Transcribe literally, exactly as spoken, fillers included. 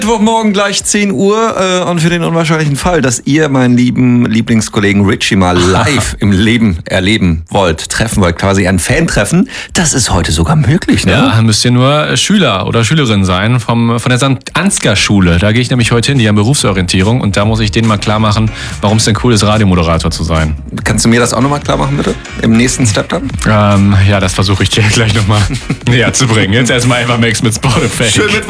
Mittwochmorgen gleich zehn Uhr äh, und für den unwahrscheinlichen Fall, dass ihr meinen lieben Lieblingskollegen Richie mal live im Leben erleben wollt, treffen wollt, quasi ein Fan-Treffen, das ist heute sogar möglich, ne? Ja, müsst ihr nur Schüler oder Schülerin sein vom, von der Sankt Ansgar Schule. Da gehe ich nämlich heute hin, die haben Berufsorientierung und da muss ich denen mal klar machen, warum es denn cool ist, Radiomoderator zu sein. Kannst du mir das auch nochmal klar machen, bitte? Im nächsten Step dann? Ähm, ja, das versuche ich dir gleich nochmal näher zu bringen. Jetzt erstmal einfach Max mit Spotify. Schönen Mittwoch.